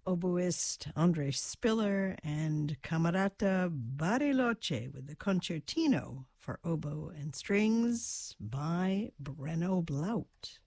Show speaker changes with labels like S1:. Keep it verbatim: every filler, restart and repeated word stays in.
S1: oboist Andre Spiller and Camerata Bariloche with the Concertino for Oboe and Strings by Brenno Blaut.